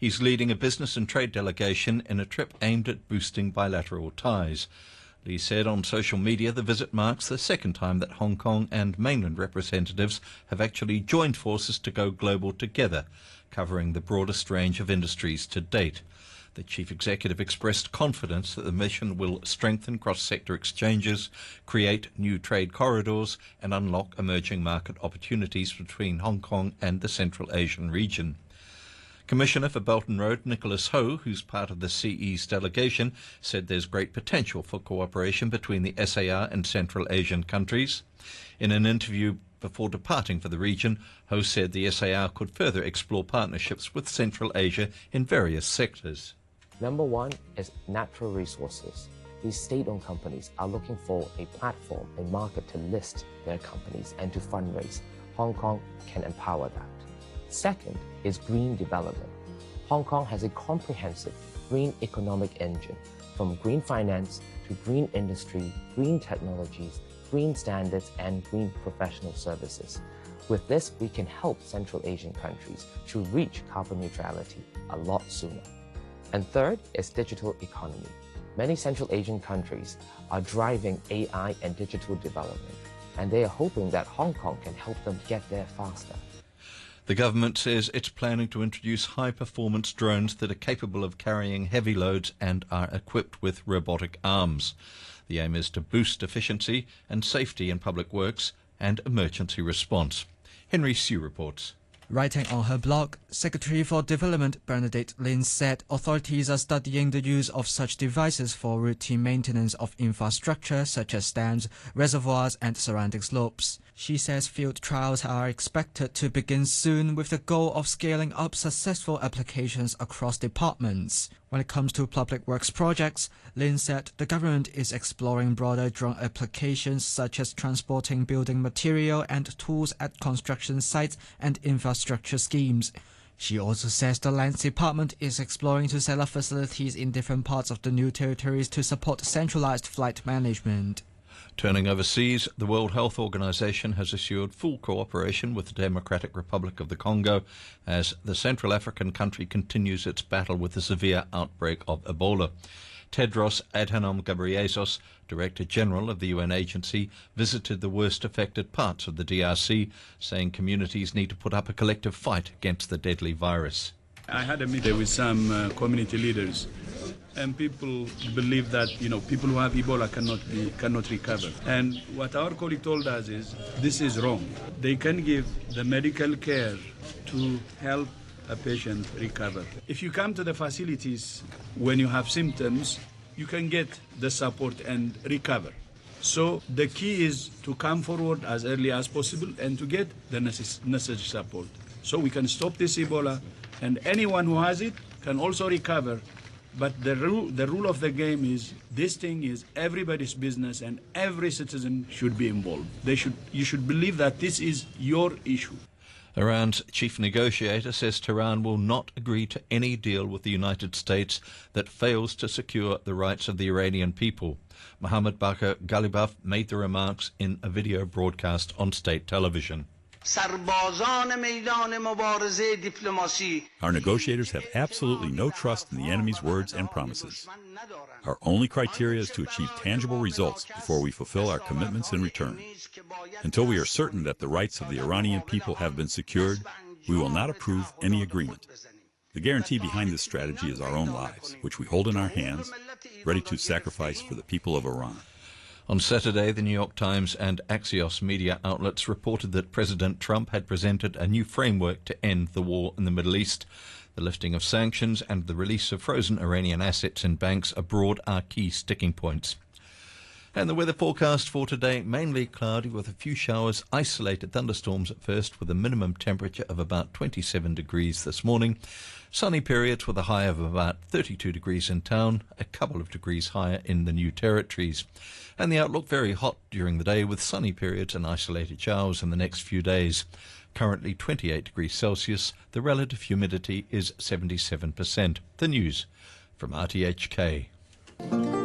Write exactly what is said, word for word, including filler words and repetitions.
He's leading a business and trade delegation in a trip aimed at boosting bilateral ties. Lee said on social media the visit marks the second time that Hong Kong and mainland representatives have actually joined forces to go global together, covering the broadest range of industries to date. The chief executive expressed confidence that the mission will strengthen cross-sector exchanges, create new trade corridors and unlock emerging market opportunities between Hong Kong and the Central Asian region. Commissioner for Belt and Road Nicholas Ho, who's part of the C E's delegation, said there's great potential for cooperation between the S A R and Central Asian countries. In an interview before departing for the region, Ho said the S A R could further explore partnerships with Central Asia in various sectors. Number one is natural resources. These state-owned companies are looking for a platform, a market to list their companies and to fundraise. Hong Kong can empower that. Second is green development. Hong Kong has a comprehensive green economic engine, from green finance to green industry, green technologies, green standards, and green professional services. With this, we can help Central Asian countries to reach carbon neutrality a lot sooner. And third is digital economy. Many Central Asian countries are driving A I and digital development, and they are hoping that Hong Kong can help them get there faster. The government says it's planning to introduce high-performance drones that are capable of carrying heavy loads and are equipped with robotic arms. The aim is to boost efficiency and safety in public works and emergency response. Henry Sue reports. Writing on her blog, Secretary for Development Bernadette Lin said authorities are studying the use of such devices for routine maintenance of infrastructure such as dams, reservoirs and surrounding slopes. She says field trials are expected to begin soon with the goal of scaling up successful applications across departments. When it comes to public works projects, Lin said the government is exploring broader drone applications such as transporting building material and tools at construction sites and infrastructure schemes. She also says the Lands Department is exploring to set up facilities in different parts of the new territories to support centralized flight management. Turning overseas, the World Health Organization has assured full cooperation with the Democratic Republic of the Congo as the Central African country continues its battle with the severe outbreak of Ebola. Tedros Adhanom Ghebreyesus, Director General of the U N agency, visited the worst affected parts of the D R C, saying communities need to put up a collective fight against the deadly virus. I had a meeting with some uh, community leaders, and people believe that, you know, people who have Ebola cannot be cannot recover. And what our colleague told us is this is wrong. They can give the medical care to help a patient recover. If you come to the facilities when you have symptoms, you can get the support and recover. So the key is to come forward as early as possible and to get the necessary support. So we can stop this Ebola, and anyone who has it can also recover. But the rule, the rule of the game is this thing is everybody's business and every citizen should be involved. They should, you should believe that this is your issue. Iran's chief negotiator says Tehran will not agree to any deal with the United States that fails to secure the rights of the Iranian people. Mohammad Bakr Ghalibaf made the remarks in a video broadcast on state television. Our negotiators have absolutely no trust in the enemy's words and promises. Our only criteria is to achieve tangible results before we fulfill our commitments in return. Until we are certain that the rights of the Iranian people have been secured, we will not approve any agreement. The guarantee behind this strategy is our own lives, which we hold in our hands, ready to sacrifice for the people of Iran. On Saturday, the New York Times and Axios media outlets reported that President Trump had presented a new framework to end the war in the Middle East. The lifting of sanctions and the release of frozen Iranian assets in banks abroad are key sticking points. And the weather forecast for today, mainly cloudy with a few showers, isolated thunderstorms at first with a minimum temperature of about twenty-seven degrees this morning. Sunny periods with a high of about thirty-two degrees in town, a couple of degrees higher in the New Territories. And the outlook very hot during the day with sunny periods and isolated showers in the next few days. Currently twenty-eight degrees Celsius, the relative humidity is seventy-seven percent. The news from R T H K.